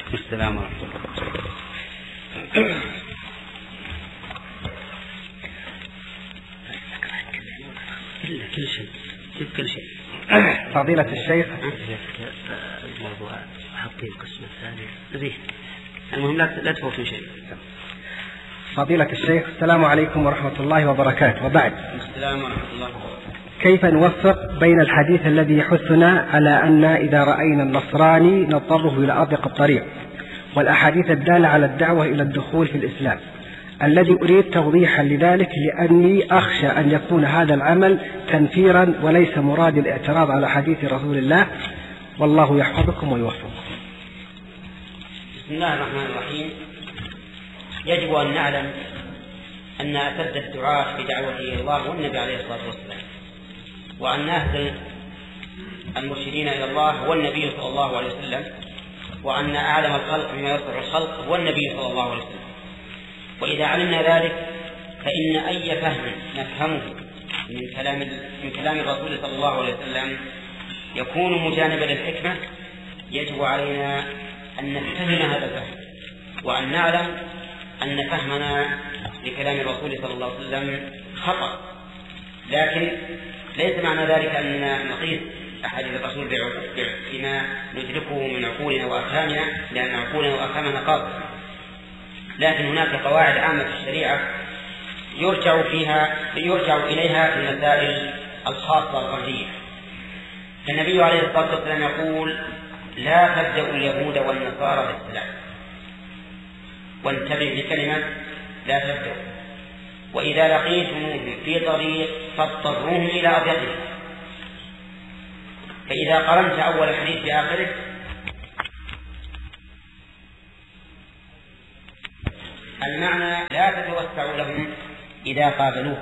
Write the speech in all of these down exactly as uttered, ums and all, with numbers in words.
السلام ورحمة الله. كل شيء كل شيء. فضيلة الشيخ، الموضوع حاطين القسم الثاني. المهم لا لا تفوتوا شيء. فضيلة الشيخ، السلام عليكم ورحمة الله وبركاته. وبعد، السلام ورحمة الله وبركاته. كيف نوفق بين الحديث الذي يحثنا على أن إذا رأينا النصراني نضطره إلى أضيق الطريق، والأحاديث الدالة على الدعوة إلى الدخول في الإسلام، الذي أريد توضيحا لذلك لأني أخشى أن يكون هذا العمل تنفيرا وليس مراد الاعتراض على حديث رسول الله، والله يحفظكم ويوفقكم. بسم الله الرحمن الرحيم. يجب أن نعلم أن أسد الدعاة في دعوته إلى الله هو النبي عليه الصلاة والسلام، وأن أهدى المرشدين إلى الله هو النبي صلى الله عليه وسلم، وأن أعلم الخلق بما يصلح الخلق هو النبي صلى الله عليه وسلم. وإذا علمنا ذلك فإن أي فهم نفهمه من كلام من كلام الرسول صلى الله عليه وسلم يكون مجانبا للحكمة. يجب علينا أن نفهم هذا الفهم، وأن نعلم أن فهمنا لكلام الرسول صلى الله عليه وسلم خطأ، لكن ليس معنى ذلك أننا نقيس أحاديث الرسول بما ندركه من عقولنا وأفهامنا، لأن عقولنا وأفهامنا قاصرة. لكن هناك قواعد عامة في الشريعة يرجع فيها يرجع إليها في المسائل الخاصة الفردية. النبي عليه الصلاة والسلام يقول: لا تبدأوا اليهود والنصارى بالسلام. وانتبه بكلمة لا تبدأوا. وإذا لقيتموهم في طريق فاضطروهم إلى أضيقه. فإذا قرنت أول الحديث بآخره المعنى لا تتوسعوا لهم إذا قابلوك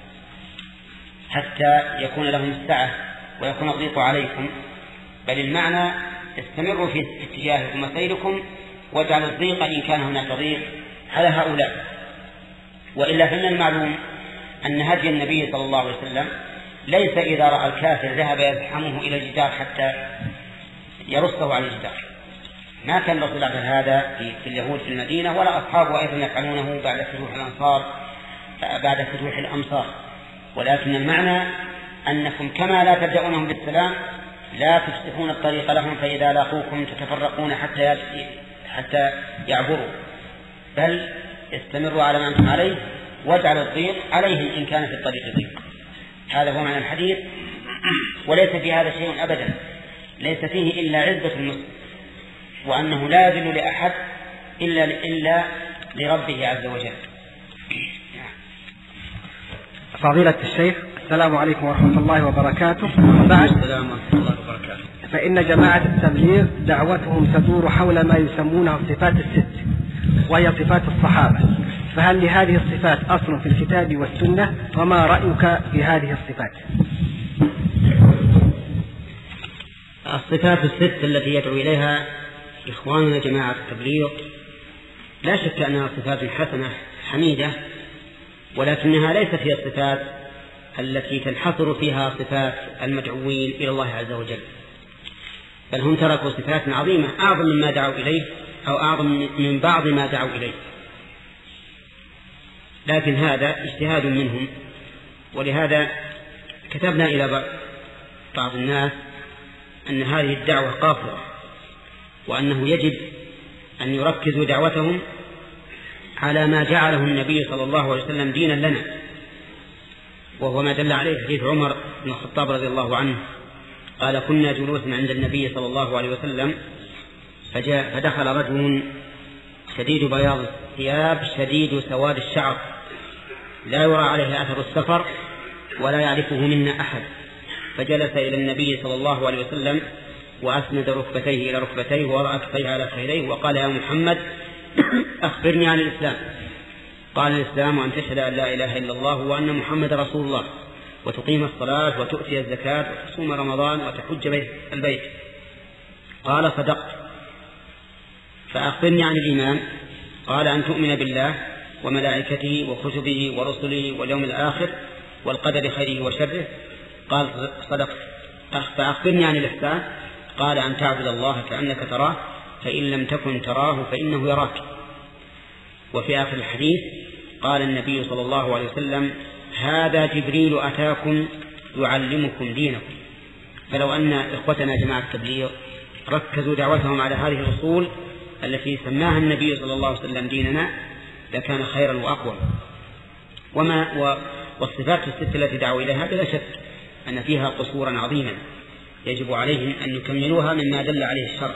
حتى يكون لهم السعة ويكون الضيق عليكم، بل المعنى استمروا في اتجاهكم وسيركم، واجعل الضيق إن كان هناك ضيق على هؤلاء. وإلا فإن المعلوم أن هدي النبي صلى الله عليه وسلم ليس إذا رأى الكافر ذهب يزحمه إلى الجدار حتى يرصه على الجدار. ما كان الرسول يفعل هذا في اليهود في المدينة، ولا أصحابه أيضا يفعلونه بعد فتوح الأنصار بعد فتوح الأمصار. ولكن المعنى أنكم كما لا تبدأونهم بالسلام لا تفتحون الطريق لهم، فإذا لاقوكم تتفرقون حتى حتى يعبروا، بل استمروا على ما أنتم عليه، واجعلوا الضيق عليهم إن كان في الطريق ضيق. هذا هو معنى الحديث، وليس في هذا شيء أبدا، ليس فيه إلا عزة المسلم، وأنه لا يذل لأحد إلا إلا لربه عز وجل. فضيلة الشيخ، السلام عليكم ورحمة الله وبركاته. بعد، السلام ورحمة الله وبركاته. فإن جماعة التبليغ دعوتهم تدور حول ما يسمونه الصفات الست، وهي صفات الصحابة، فهل لهذه الصفات أصل في الكتاب والسنة؟ وما رأيك في هذه الصفات؟ الصفات الست التي يدعو إليها إخواننا جماعة التبليغ لا شك أنها صفات حسنة حميدة، ولكنها ليست هي الصفات التي تنحصر فيها صفات المدعوين إلى الله عز وجل، بل هم تركوا صفات عظيمة أعظم مما دعوا إليه، أو أعظم من بعض ما دعوا إليه. لكن هذا اجتهاد منهم، ولهذا كتبنا إلى بعض الناس أن هذه الدعوة قاصرة، وأنه يجب أن يركزوا دعوتهم على ما جعله النبي صلى الله عليه وسلم دينا لنا، وهو ما دل عليه حديث عمر بن الخطاب رضي الله عنه قال: كنا جلوسا عند النبي صلى الله عليه وسلم فجاء فدخل رجل شديد بياض الثياب شديد سواد الشعر لا يرى عليه أثر السفر ولا يعرفه منا أحد، فجلس إلى النبي صلى الله عليه وسلم وأسند ركبتيه إلى ركبتيه ووضع كفيه على خيريه وقال: يا محمد أخبرني عن الإسلام. قال: الإسلام أن تشهد أن لا إله إلا الله وأن محمد رسول الله، وتقيم الصلاة وتؤتي الزكاة وتصوم رمضان وتحج البيت. قال: صدقت. فأخبرني عن الإيمان. قال: أن تؤمن بالله وملائكته وكتبه ورسله واليوم الآخر والقدر خيره وشره. قال: صدقت. فأخبرني عن الإحسان. قال: أن تعبد الله كأنك تراه فإن لم تكن تراه فإنه يراك. وفي آخر الحديث قال النبي صلى الله عليه وسلم: هذا جبريل أتاكم يعلمكم دينكم. فلو أن إخوتنا جماعة التبليغ ركزوا دعوتهم على هذه الأصول التي سماها النبي صلى الله عليه وسلم ديننا لكان خيرا وأقوى. وما والصفات الست التي دعوا إليها بلا شك أن فيها قصورا عظيما يجب عليهم أن يكملوها مما دل عليه الشرع.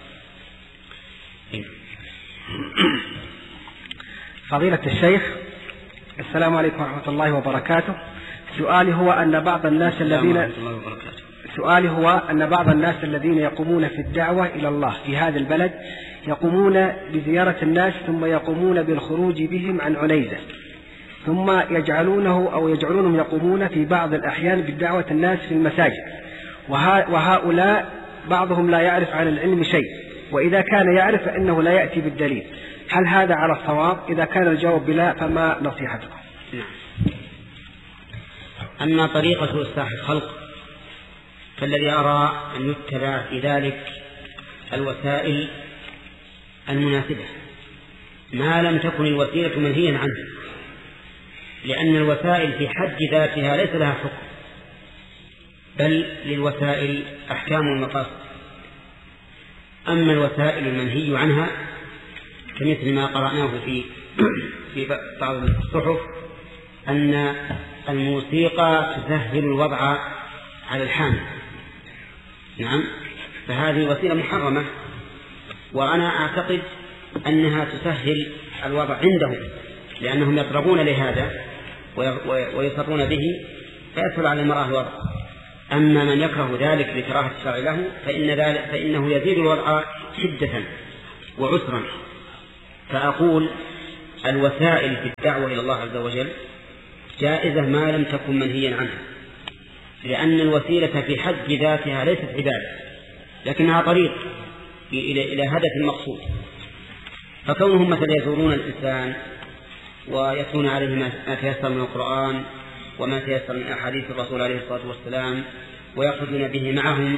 فضيلة الشيخ، السلام عليكم ورحمة الله وبركاته. سؤالي هو أن بعض الناس الذين سؤالي هو أن بعض الناس الذين يقومون في الدعوة إلى الله في هذا البلد يقومون بزيارة الناس ثم يقومون بالخروج بهم عن عنيزة، ثم يجعلونه أو يجعلونهم يقومون في بعض الأحيان بالدعوة الناس في المساجد، وهؤلاء بعضهم لا يعرف عن العلم شيء، وإذا كان يعرف فإنه لا يأتي بالدليل. هل هذا على الصواب؟ إذا كان الجواب بلا فما نصيحتكم؟ أما طريقة إصلاح الخلق فالذي أرى أن يتبع في ذلك الوسائل المناسبة ما لم تكن الوسيلة منهيا عنه، لأن الوسائل في حد ذاتها ليس لها حكم، بل للوسائل أحكام المقاصد. أما الوسائل المنهي عنها كمثل ما قرأناه في في بعض الصحف أن الموسيقى تسهل الوضع على الحامل، نعم، فهذه وسيلة محرمة، وأنا أعتقد أنها تسهل الوضع عندهم لأنهم يطلبون لهذا ويصرون به فيسهل على المرأة الوضع. أما من يكره ذلك لكراهة الشرع له فإن ذلك فإنه يزيد الوضع شدة وعسرا. فأقول الوسائل في الدعوة إلى الله عز وجل جائزة ما لم تكن منهيا عنها، لأن الوسيلة في حد ذاتها ليست عبادة لكنها طريق إلى إلى هدف المقصود. فكونهم مثلا يزورون الإنسان ويتلون عليه ما تيسر من القرآن وما تيسر من أحاديث الرسول عليه الصلاة والسلام ويأخذون به معهم،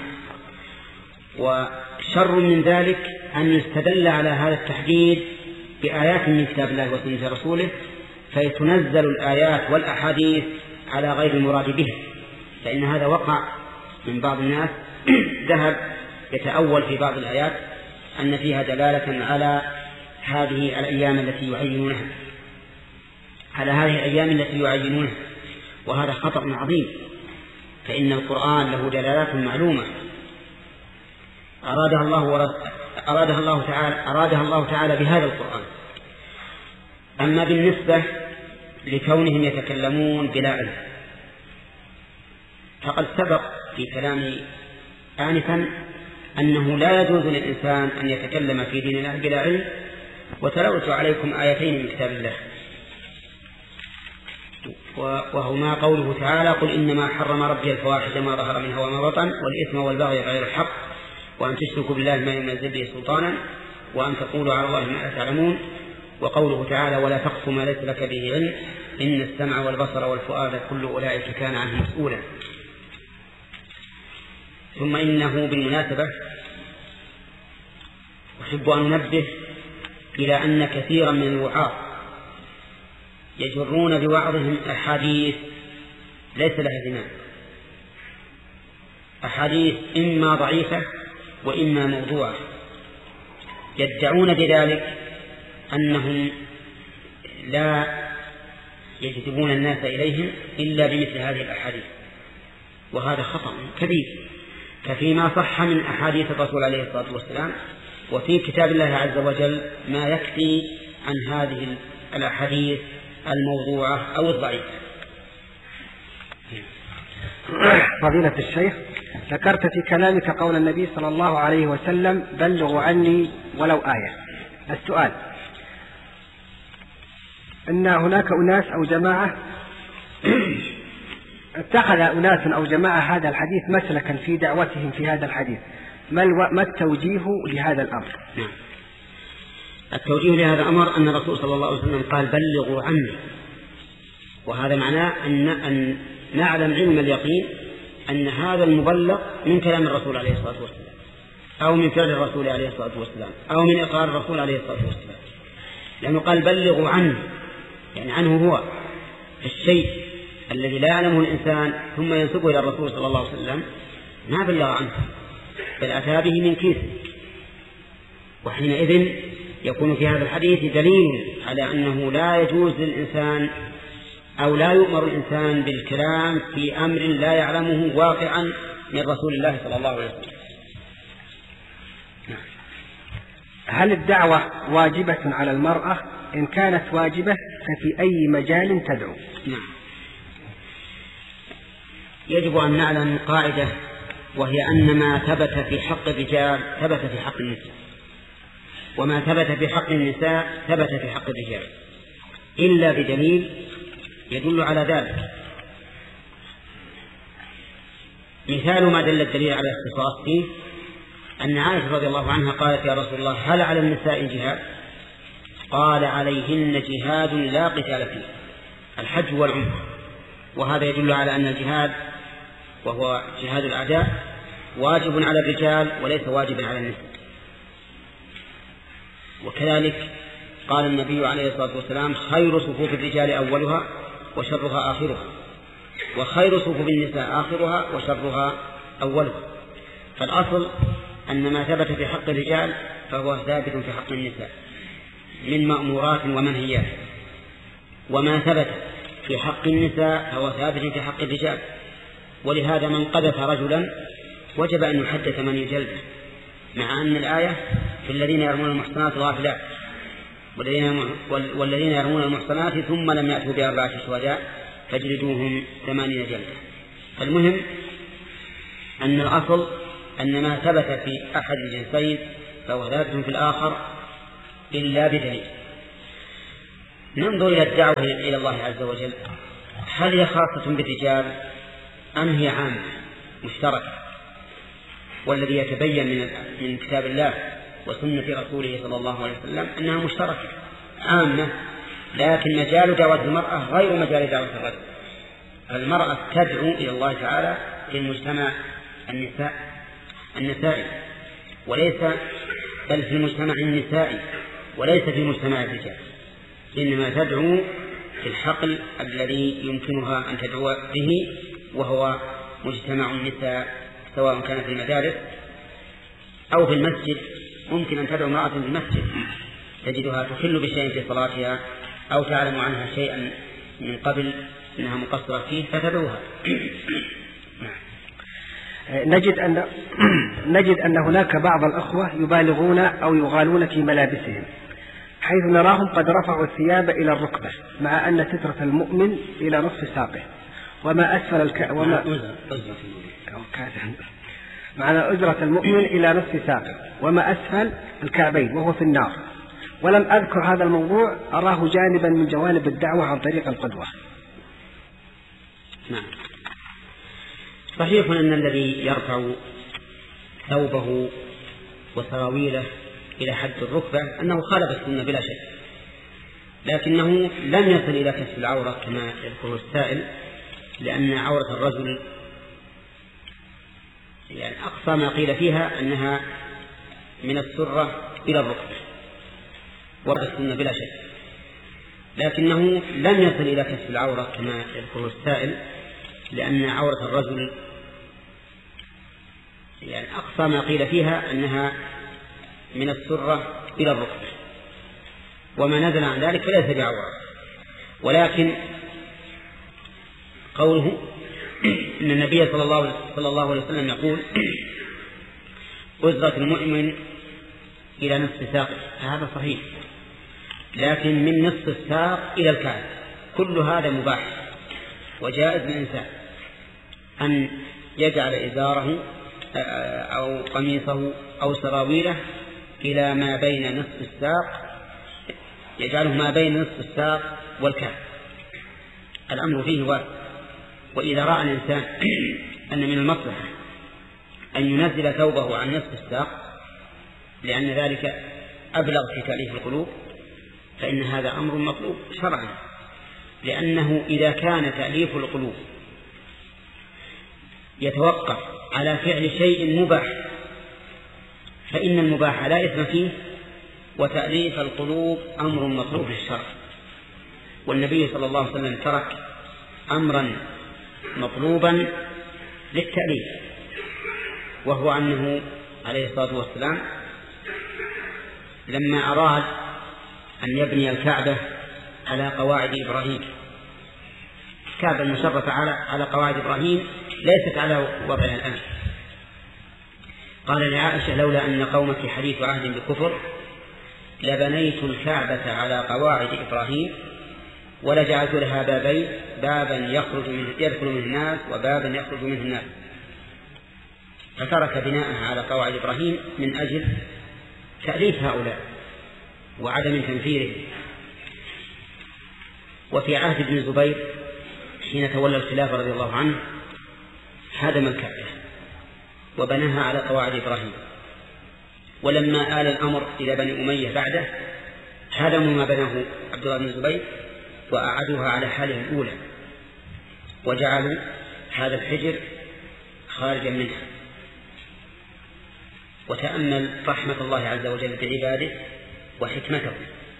وشر من ذلك أن يستدل على هذا التحديد بآيات من كتاب الله وسنة رسوله فيتنزل الآيات والأحاديث على غير المراد به، فإن هذا وقع من بعض الناس ذهب يتأول في بعض الآيات أن فيها دلالة على هذه الأيام التي يعينونها على هذه الأيام التي يعينونها وهذا خطأ عظيم، فإن القرآن له دلالات معلومة أرادها الله ورد أرادها الله تعالى أرادها الله تعالى بهذا القرآن. أما بالنسبة لكونهم يتكلمون بلا علم فقد سبق في كلامي آنفا أنه لا يجوز للإنسان أن يتكلم في دين الله بلا علم، وتلوت عليكم آيتين من كتاب الله وهما قوله تعالى: قل إنما حرم ربي الفواحش ما ظهر منها وما بطن والإثم والبغي غير الحق وأن تشركوا بالله ما ينزل به سلطانا وأن تقولوا على الله ما لا تعلمون، وقوله تعالى: ولا تقف ما ليس لك به علم إن السمع والبصر والفؤاد كل أولئك كان عنه مسؤولا. ثم إنه بالمناسبة أحب أن أنبه إلى أن كثيرا من الوعاظ يجرون بوعظهم أحاديث ليس لها زمان، أحاديث إما ضعيفة وإما موضوعة، يدعون بذلك أنهم لا يجذبون الناس إليهم إلا بمثل هذه الأحاديث، وهذا خطأ كبير. ففيما صح من أحاديث الرسول عليه الصلاة والسلام وفي كتاب الله عز وجل ما يكفي عن هذه الأحاديث الموضوعة أو الضعيفة. فضيلة الشيخ، ذكرت في كلامك قول النبي صلى الله عليه وسلم: بلغوا عني ولو آية. السؤال: إن هناك أناس أو جماعة اتخذ أناس أو جماعة هذا الحديث مسلكا في دعوتهم في هذا الحديث، ما التوجيه لهذا الأمر؟ نعم. التوجيه لهذا الأمر أن الرسول صلى الله عليه وسلم قال: بلغوا عني، وهذا معناه أن, أن نعلم علم اليقين أن هذا المبلغ من كلام الرسول عليه الصلاة والسلام، أو من فعل الرسول عليه الصلاة والسلام أو من إقرار الرسول عليه الصلاة والسلام، لأنه قال بلغوا عنه، يعني عنه هو الشيء الذي لا يعلمه الإنسان ثم ينسبه إلى الرسول صلى الله عليه وسلم ما بلغ عنه، بل أتى به من كيس. وحينئذ يكون في هذا الحديث دليل على أنه لا يجوز للإنسان أو لا يؤمر الإنسان بالكلام في أمر لا يعلمه واقعا من رسول الله صلى الله عليه وسلم. هل الدعوة واجبة على المرأة؟ إن كانت واجبة ففي أي مجال تدعو؟ نعم، يجب أن نعلم قاعدة، وهي أن ما ثبت في حق الرجال ثبت في حق النساء، وما ثبت في حق النساء ثبت في حق الرجال، إلا بدليل يدل على ذلك. مثال ما دل الدليل على اختصاص فيه أن عائشة رضي الله عنها قالت يا رسول الله هل على النساء جهاد؟ قال عليهن جهاد لا قتال فيه، الحج والعمرة. وهذا يدل على أن الجهاد وهو جهاد الأعداء واجب على الرجال وليس واجبا على النساء. وكذلك قال النبي عليه الصلاة والسلام خير صفوف الرجال أولها وشرها آخرها، وخير صفوف النساء آخرها وشرها أولها. فالأصل أن ما ثبت في حق الرجال فهو ثابت في حق النساء من مأمورات ومنهيات، وما ثبت في حق النساء فهو ثابت في حق الرجال. ولهذا من قذف رجلا وجب أن يحد ثمانية جلدة، مع أن الآية في الذين يرمون المحصنات الغافلات والذين يرمون المحصنات ثم لم يأتوا بأربعة شهداء فاجلدوهم ثمانية جلدة. فالمهم أن الأصل أن ما ثبت في أحد الجنسين فهو ثابت في الآخر إلا بدليل. ننظر إلى الدعوة إلى الله عز وجل، هل هي خاصة بالرجال أم هي عامة مشتركة؟ والذي يتبين من من كتاب الله وسنة رسوله صلى الله عليه وسلم أنها مشتركة عامة، لكن مجال دعوة المرأة غير مجال دعوة الرجل. المرأة تدعو إلى الله تعالى في المجتمع النساء النسائي وليس بل في المجتمع النسائي وليس في مجتمع الرجال، إنما تدعو في الحقل الذي يمكنها أن تدعو به، وهو مجتمع النساء، سواء كان في المدارس أو في المسجد. ممكن أن تدعو امرأة في المسجد تجدها تخل بشيء في صلاتها أو تعلم عنها شيئا من قبل أنها مقصرة فيه فتدعوها. نجد أن نجد أن هناك بعض الأخوة يبالغون أو يغالون في ملابسهم، حيث نراهم قد رفعوا الثياب إلى الركبة، مع أن سترة المؤمن إلى نصف ساقه، وما أسفل الك... وما معنى أجرة المؤمن إلى نصف ساقه وما أسفل الكعبين وهو في النار. ولم أذكر هذا الموضوع، أراه جانبا من جوانب الدعوة عن طريق القدوة. نعم، صحيح أن الذي يرفع ثوبه وسراويله إلى حد الركبة أنه خالف السنة بلا شك، لكنه لم يصل إلى كشف العورة كما يذكر السائل، لأن عورة الرجل يعني أقصى ما قيل فيها أنها من السرة إلى الركبة، ورد السنة بلا شك، لكنه لم يصل إلى كشف العورة كما يذكر السائل، لأن عورة الرجل يعني أقصى ما قيل فيها أنها من السرة إلى الركبة، وما نزل عن ذلك فليس بعورة. ولكن قوله إن النبي صلى الله صلى الله عليه وسلم يقول أزرة المؤمن إلى نصف ساق، هذا صحيح، لكن من نصف الساق إلى الكعب كل هذا مباح وجائز للإنسان أن يجعل إزاره أو قميصه أو سراويله إلى ما بين نصف الساق، يجعله ما بين نصف الساق والكعب، الأمر فيه واسع. وإذا رأى الإنسان أن من المصلحة أن ينزل ثوبه عن نصف الساق لأن ذلك أبلغ في تأليف القلوب، فإن هذا أمر مطلوب شرعا، لأنه إذا كان تأليف القلوب يتوقف على فعل شيء مباح فإن المباح لا إثم فيه، وتأليف القلوب أمر مطلوب في الشرع، والنبي صلى الله عليه وسلم ترك أمرا مطلوبا للتأليف، وهو أنه عليه الصلاة والسلام لما أراد أن يبني الكعبة على قواعد إبراهيم، الكعبة المشرفة على على قواعد إبراهيم ليست على وضعها الآن، قال لعائشة: لولا أن قومك حديث عهد بكفر لبنيت الكعبة على قواعد إبراهيم ولجعلت لها بابين، بابا يخرج منه يدخل منه الناس وبابا يخرج منه الناس. فترك بناءها على قواعد إبراهيم من أجل تأليف هؤلاء وعدم تنفيره. وفي عهد ابن الزبير حين تولى الخلافة رضي الله عنه هدم الكعبة وبناها على قواعد إبراهيم، ولما آل الأمر إلى بني أمية بعده هدموا ما بناه عبد الله بن الزبير وأعادوها على حالها الأولى، وجعلوا هذا الحجر خارجا منها. وتأمل رحمة الله عز وجل بعباده وحكمته،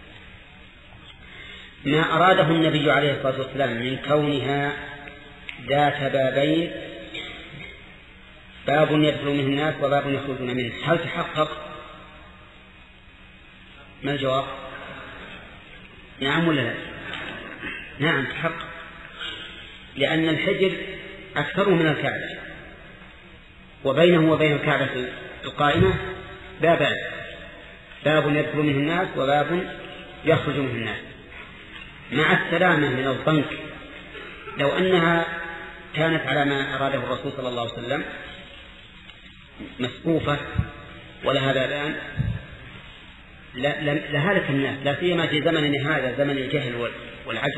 ما أراده النبي عليه الصلاة والسلام من كونها ذات بابين، باب يدخل منه الناس وباب يخرجون منه، هل تحقق؟ ما الجواب؟ نعم ولا لا؟ نعم تحقق، لأن الحجر أكثر من الكعبة، وبينه وبين الكعبة القائمة بابان، باب يدخل منه الناس وباب يخرج منه الناس، مع السلامة من الضنك. لو أنها كانت على ما أراده الرسول صلى الله عليه وسلم مسقوفة ولها بابان لهلك الناس، لا سيما في زمننا هذا، زمن الجهل والعجز.